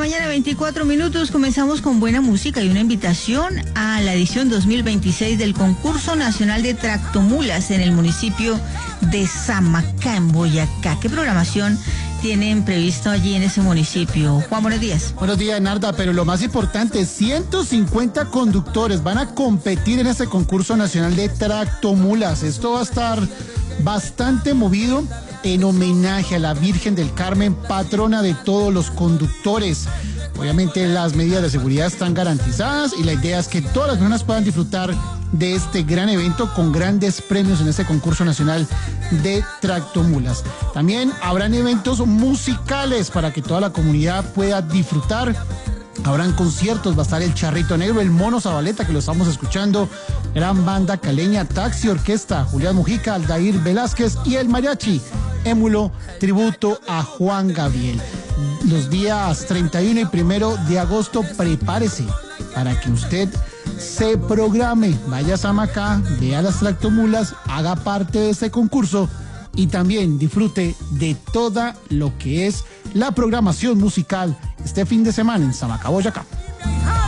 mañana, 24 minutos. Comenzamos con buena música y una invitación a la edición 2026 del Concurso Nacional de Tractomulas en el municipio de Samacá, en Boyacá. ¿Qué programación tienen previsto allí en ese municipio? Juan, buenos días. Buenos días, Narda, pero lo más importante, 150 conductores van a competir en este concurso nacional de tractomulas. Esto va a estar bastante movido en homenaje a la Virgen del Carmen, patrona de todos los conductores. Obviamente las medidas de seguridad están garantizadas y la idea es que todas las personas puedan disfrutar de este gran evento con grandes premios en este concurso nacional de tractomulas. También habrán eventos musicales para que toda la comunidad pueda disfrutar. Habrán conciertos, va a estar el Charrito Negro, el Mono Zabaleta, que lo estamos escuchando, gran banda caleña, Taxi Orquesta, Julián Mujica, Aldair Velázquez y el mariachi Émulo, tributo a Juan Gabriel. Los días 31 y 1 de agosto, prepárese para que usted se programe, vaya a Samacá, vea las tractomulas, haga parte de este concurso y también disfrute de toda lo que es la programación musical este fin de semana en Samacá, Boyacá.